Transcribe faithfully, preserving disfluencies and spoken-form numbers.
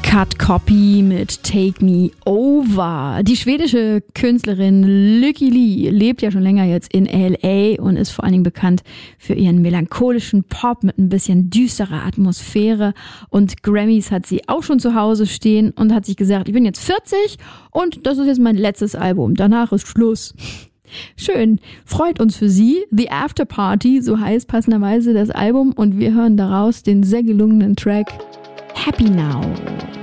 Cut Copy mit Take Me Over. Die schwedische Künstlerin Lykke Li lebt ja schon länger jetzt in L A und ist vor allen Dingen bekannt für ihren melancholischen Pop mit ein bisschen düsterer Atmosphäre. Und Grammys hat sie auch schon zu Hause stehen und hat sich gesagt, ich bin jetzt vierzig und das ist jetzt mein letztes Album. Danach ist Schluss. Schön, freut uns für sie. The After Party, so heißt passenderweise das Album, und wir hören daraus den sehr gelungenen Track Happy Now.